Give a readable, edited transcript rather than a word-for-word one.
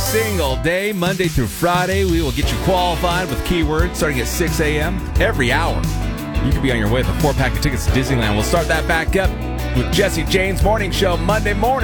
single day, Monday through Friday. We will get you qualified with keywords starting at 6 a.m. every hour. You could be on your way with a 4-pack of tickets to Disneyland. We'll start that back up with Jesse James' Morning Show Monday morning.